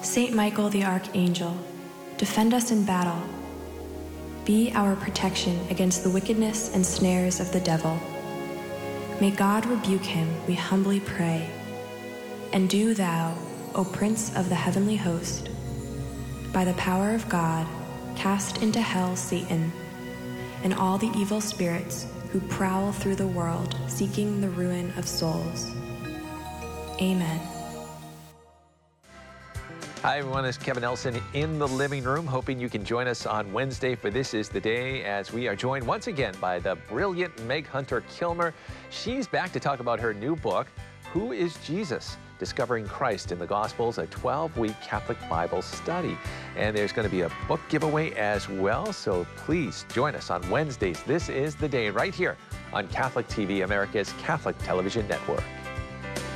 Saint Michael the Archangel, defend us in battle. Be our protection against the wickedness and snares of the devil. May God rebuke him, we humbly pray. And do thou, O Prince of the heavenly host, by the power of God, cast into hell Satan and all the evil spirits who prowl through the world seeking the ruin of souls. Amen. Hi everyone, it's Kevin Nelson in the living room, hoping you can join us on Wednesday for This Is the Day, as we are joined once again by the brilliant Meg Hunter Kilmer. She's back to talk about her new book, Who is Jesus? Discovering Christ in the Gospels, a 12-week Catholic Bible study. And there's going to be a book giveaway as well, so please join us on Wednesdays. This is the Day right here on Catholic TV, America's Catholic Television Network.